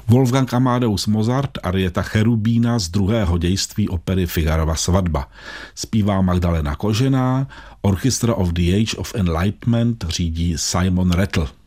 Wolfgang Amadeus Mozart, arieta Cherubína z druhého dějství opery Figarova svatba. Zpívá Magdalena Kožená, Orchestra of the Age of Enlightenment řídí Simon Rattle.